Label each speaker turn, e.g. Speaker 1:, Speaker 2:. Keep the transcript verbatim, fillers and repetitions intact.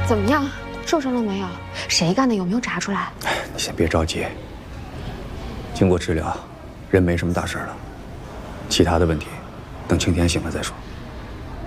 Speaker 1: 怎么样？受伤了没有？谁干的？有没有查出来？
Speaker 2: 你先别着急，经过治疗，人没什么大事了，其他的问题等晴天醒了再说。